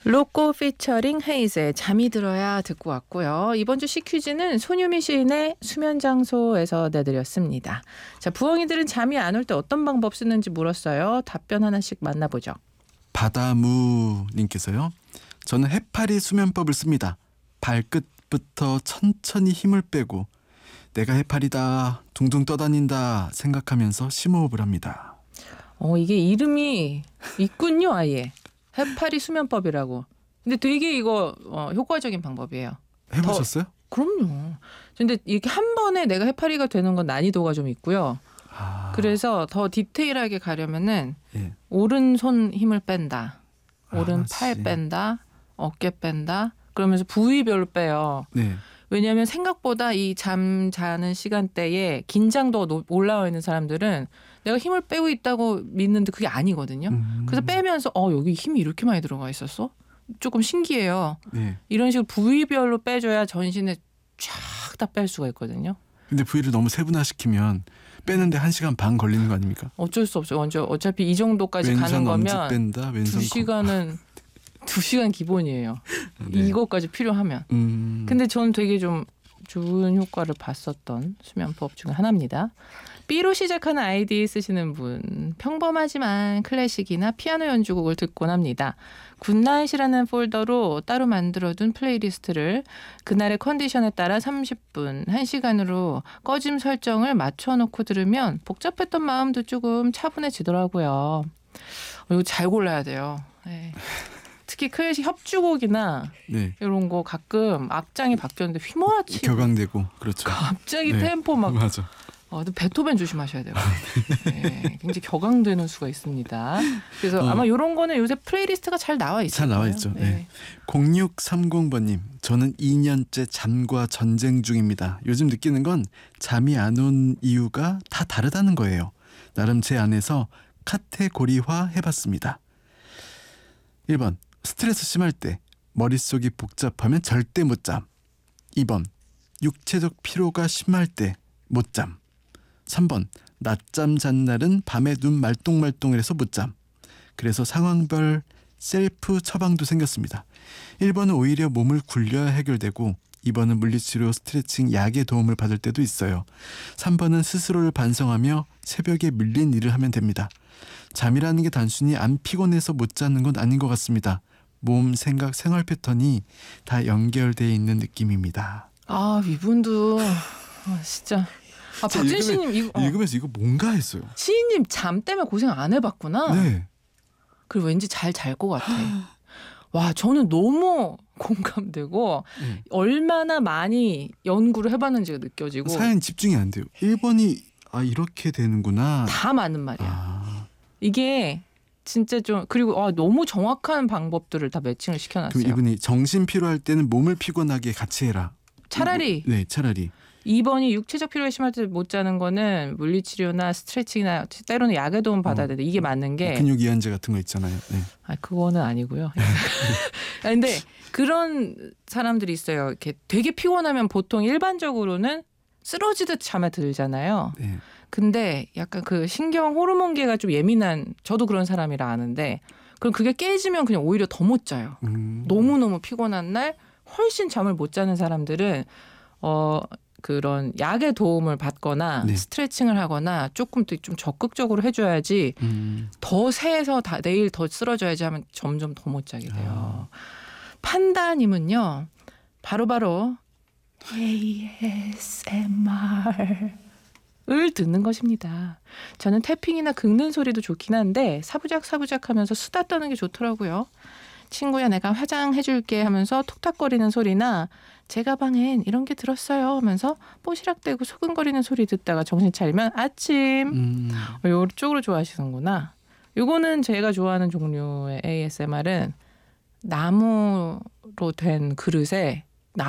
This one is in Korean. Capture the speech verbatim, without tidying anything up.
로꼬 피처링 헤이즈의 잠이 들어야 듣고 왔고요. 이번 주 C퀴즈는 손유미 시인의 수면 장소에서 내드렸습니다. 자, 부엉이들은 잠이 안 올 때 어떤 방법 쓰는지 물었어요. 답변 하나씩 만나보죠. 바다무님께서요. 저는 해파리 수면법을 씁니다. 발끝부터 천천히 힘을 빼고 내가 해파리다 둥둥 떠다닌다 생각하면서 심호흡을 합니다. 어, 이게 이름이 있군요, 아예. 해파리 수면법이라고. 근데 되게 이거 어, 효과적인 방법이에요. 해보셨어요? 더, 그럼요. 근데 이렇게 한 번에 내가 해파리가 되는 건 난이도가 좀 있고요. 아... 그래서 더 디테일하게 가려면은 예. 오른손 힘을 뺀다. 오른 아, 팔 씨. 뺀다. 어깨 뺀다. 그러면서 부위별로 빼요. 네. 왜냐하면 생각보다 이 잠 자는 시간대에 긴장도가 올라와 있는 사람들은 내가 힘을 빼고 있다고 믿는데 그게 아니거든요. 음... 그래서 빼면서 어 여기 힘이 이렇게 많이 들어가 있었어? 조금 신기해요. 네. 이런 식으로 부위별로 빼줘야 전신에 쫙 다 뺄 수가 있거든요. 근데 부위를 너무 세분화시키면 빼는데 한 시간 반 걸리는 거 아닙니까? 어쩔 수 없어요. 먼저 어차피 이 정도까지 가는 거면 뺀다, 왼손 두 시간은 두 시간 기본이에요. 네. 이것까지 필요하면. 음... 근데 저는 되게 좀 좋은 효과를 봤었던 수면법 중에 하나입니다. B로 시작하는 아이디 쓰시는 분. 평범하지만 클래식이나 피아노 연주곡을 듣곤 합니다. 굿나잇이라는 폴더로 따로 만들어둔 플레이리스트를 그날의 컨디션에 따라 삼십 분, 한 시간으로 꺼짐 설정을 맞춰놓고 들으면 복잡했던 마음도 조금 차분해지더라고요. 어, 이거 잘 골라야 돼요. 네. 특히 클래식 협주곡이나 네. 이런 거 가끔 악장이 바뀌었는데 휘몰아치고 격앙되고 그렇죠. 갑자기 네. 템포 막 맞아. 어, 베토벤 조심하셔야 돼요. 네, 굉장히 격앙되는 수가 있습니다. 그래서 어. 아마 이런 거는 요새 플레이리스트가 잘 나와 있어요. 잘 나와 있죠. 네. 네. 공육삼공 번님. 저는 이 년째 잠과 전쟁 중입니다. 요즘 느끼는 건 잠이 안 온 이유가 다 다르다는 거예요. 나름 제 안에서 카테고리화 해봤습니다. 일 번. 스트레스 심할 때 머릿속이 복잡하면 절대 못 잠. 이 번. 육체적 피로가 심할 때 못 잠. 삼 번. 낮잠 잔 날은 밤에 눈 말똥말똥해서 못 잠. 그래서 상황별 셀프 처방도 생겼습니다. 일 번은 오히려 몸을 굴려야 해결되고 이 번은 물리치료 스트레칭 약의 도움을 받을 때도 있어요. 삼 번은 스스로를 반성하며 새벽에 밀린 일을 하면 됩니다. 잠이라는 게 단순히 안 피곤해서 못 자는 건 아닌 것 같습니다. 몸, 생각, 생활 패턴이 다 연결되어 있는 느낌입니다. 아, 이분도 아, 진짜 아, 박준 씨님 이거 어. 읽으면서 이거 뭔가 했어요. 시인님 잠 때문에 고생 안 해봤구나. 네. 그리고 왠지 잘 잘 것 같아. 와, 저는 너무 공감되고 네. 얼마나 많이 연구를 해봤는지가 느껴지고 사연 집중이 안 돼요. 일 번이 아 이렇게 되는구나. 다 맞는 말이야. 아. 이게 진짜 좀 그리고 아, 너무 정확한 방법들을 다 매칭을 시켜놨어요. 그럼 이분이 정신 피로할 때는 몸을 피곤하게 같이 해라. 차라리 네, 차라리. 이 번이 육체적 피로가 심할 때 못 자는 거는 물리치료나 스트레칭이나 때로는 약의 도움 받아야 되는데 이게 맞는 게 근육 이완제 같은 거 있잖아요. 네. 아, 그거는 아니고요. 근데 그런 사람들이 있어요. 이렇게 되게 피곤하면 보통 일반적으로는 쓰러지듯 잠에 들잖아요. 네. 근데 약간 그 신경 호르몬계가 좀 예민한 저도 그런 사람이라 아는데 그럼 그게 깨지면 그냥 오히려 더 못 자요. 음. 너무너무 피곤한 날 훨씬 잠을 못 자는 사람들은 어 그런 약의 도움을 받거나 네. 스트레칭을 하거나 조금 더 좀 적극적으로 해줘야지 음. 더 세서 다 내일 더 쓰러져야지 하면 점점 더 못 자게 돼요. 아. 판다님은요. 바로바로 에이에스엠알을 듣는 것입니다. 저는 태핑이나 긁는 소리도 좋긴 한데 사부작 사부작 하면서 수다 떠는 게 좋더라고요. 친구야 내가 화장해줄게 하면서 톡탁거리는 소리나 제 가방엔 이런 게 들었어요 하면서 뽀시락대고 소근거리는 소리 듣다가 정신 차리면 아침. 음. 이쪽으로 좋아하시는구나. 이거는 제가 좋아하는 종류의 에이에스엠알은 나무로 된 그릇에